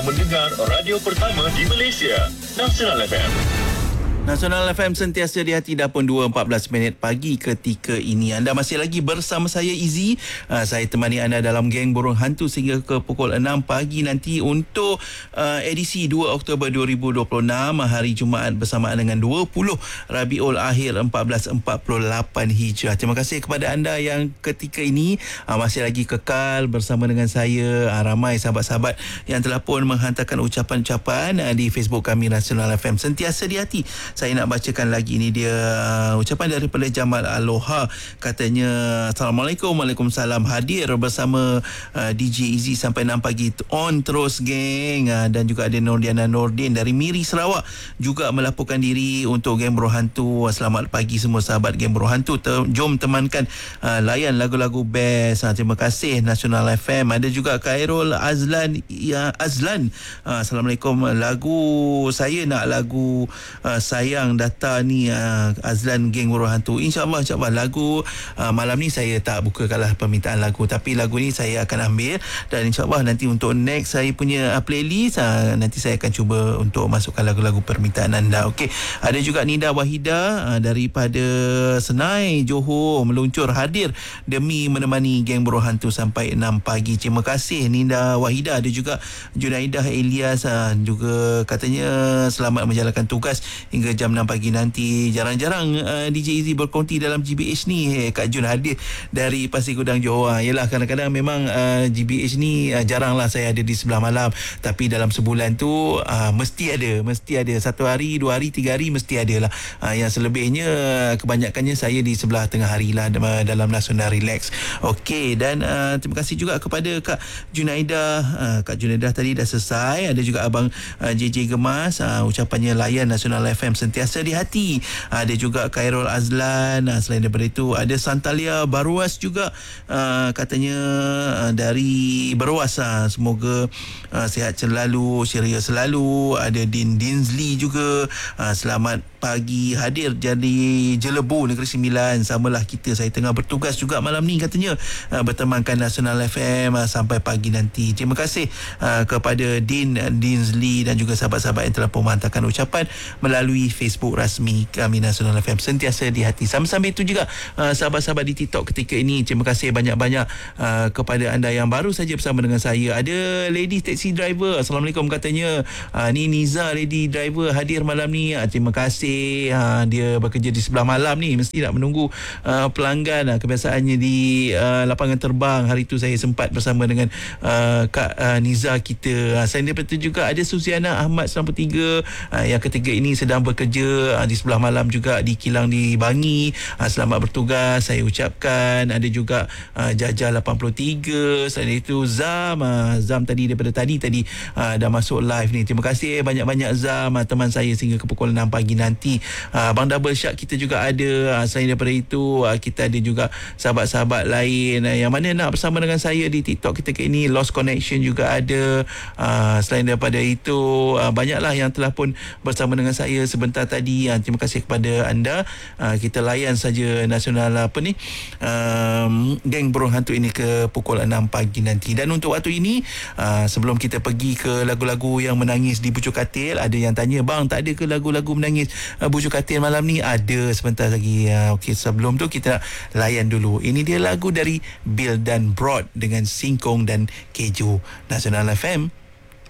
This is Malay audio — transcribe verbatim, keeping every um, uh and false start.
Mendengar radio pertama di Malaysia, Nasional F M. Nasional F M sentiasa di hati dah pun dua empat belas minit pagi ketika ini. Anda masih lagi bersama saya Izzy. Uh, saya temani anda dalam Geng Burung Hantu sehingga ke pukul enam pagi nanti untuk uh, edisi dua Oktober dua ribu dua puluh enam, hari Jumaat bersamaan dengan dua puluh Rabiul Akhir empat belas empat puluh lapan Hijrah. Terima kasih kepada anda yang ketika ini uh, masih lagi kekal bersama dengan saya. Uh, ramai sahabat-sahabat yang telah pun menghantarkan ucapan-ucapan uh, di Facebook kami Nasional F M sentiasa di hati. Saya nak bacakan lagi, ini dia uh, ucapan daripada Jamal Aloha. Katanya, Assalamualaikum, Waalaikumsalam, hadir bersama uh, D J Izzy sampai enam pagi, on terus geng. Uh, dan juga ada Nordiana Nordin dari Miri Sarawak juga melaporkan diri untuk Geng Burung Hantu. Selamat pagi semua sahabat Geng Burung Hantu. Ter- jom temankan uh, layan lagu-lagu best. Uh, terima kasih Nasional F M. Ada juga Khairul Azlan ya, Azlan. Uh, Assalamualaikum, lagu saya nak lagu uh, sayang data ni uh, Azlan Geng Burung Hantu. InsyaAllah insyaAllah lagu uh, malam ni saya tak buka kalah permintaan lagu, tapi lagu ni saya akan ambil dan insyaAllah nanti untuk next saya punya uh, playlist uh, nanti saya akan cuba untuk masukkan lagu-lagu permintaan anda. Okey, ada juga Nida Wahida uh, daripada Senai Johor meluncur hadir demi menemani Geng Burung Hantu sampai enam pagi. Terima kasih Nida Wahida. Ada juga Junaidah Elias uh, juga katanya selamat menjalankan tugas hingga jam enam pagi nanti. Jarang-jarang uh, D J Izzy berkonti dalam G B H ni. Hey, Kak Jun hadir dari Pasir Gudang Johor. Yalah, kadang-kadang memang uh, G B H ni uh, jaranglah saya ada di sebelah malam, tapi dalam sebulan tu uh, mesti ada, mesti ada satu hari, dua hari, tiga hari mesti ada lah. Uh, yang selebihnya kebanyakannya saya di sebelah tengah hari lah dalam Nasional Relax. Okey, dan uh, terima kasih juga kepada Kak Junaidah. Uh, Kak Junaidah tadi dah selesai. Ada juga Abang uh, J J Gemas, uh, ucapannya layan Nasional F M sentiasa di hati. Ada juga Khairul Azlan. Selain daripada itu ada Santalia Baruas juga, uh, katanya uh, dari Baruas. Uh, semoga uh, sihat selalu, ceria selalu. Ada Din Dinsley juga, uh, selamat pagi, hadir jadi Jelebu Negeri Sembilan. Samalah kita, saya tengah bertugas juga malam ni katanya, uh, bertemankan Nasional F M uh, sampai pagi nanti. Terima kasih uh, kepada Din Dinsley dan juga sahabat-sahabat yang telah pun menghantarkan ucapan melalui Facebook rasmi kami Nasional F M sentiasa di hati. Sama-sama itu juga uh, sahabat-sahabat di TikTok ketika ini. Terima kasih banyak-banyak uh, kepada anda yang baru saja bersama dengan saya. Ada Lady Taxi Driver, Assalamualaikum, katanya uh, ni Niza Lady Driver hadir malam ni. Uh, terima kasih. Uh, dia bekerja di sebelah malam ni, mesti nak menunggu uh, pelanggan. Uh, kebiasaannya di uh, lapangan terbang. Hari tu saya sempat bersama dengan uh, Kak uh, Niza kita. Uh, selain daripada itu juga ada Suziana Ahmad sembilan puluh tiga uh, yang ketiga ini sedang bekerja uh, di sebelah malam juga di kilang di Bangi. Uh, selamat bertugas saya ucapkan. Ada juga uh, Jajah lapan puluh tiga. Selain itu Zam, uh, Zam tadi daripada tadi tadi uh, dah masuk live ni. Terima kasih banyak-banyak Zam, uh, teman saya sehingga ke pukul enam pagi nanti. Uh, Bang Double Shark kita juga ada. Uh, selain daripada itu uh, kita ada juga sahabat-sahabat lain uh, yang mana nak bersama dengan saya di TikTok kita ke ini. Lost Connection juga ada. Uh, selain daripada itu uh, banyaklah yang telah pun bersama dengan saya sebentar tadi. Uh, terima kasih kepada anda. Uh, kita layan saja Nasional apa ni um, Geng Burung Hantu ini ke pukul enam pagi nanti. Dan untuk waktu ini uh, sebelum kita pergi ke lagu-lagu yang menangis di Bucu Katil, ada yang tanya, bang tak ada ke lagu-lagu menangis uh, Bucu Katil malam ni? Ada sebentar lagi. uh, Okey, sebelum tu kita layan dulu. Ini dia lagu dari Bill dan Broad dengan Singkong dan Keju. Nasional F M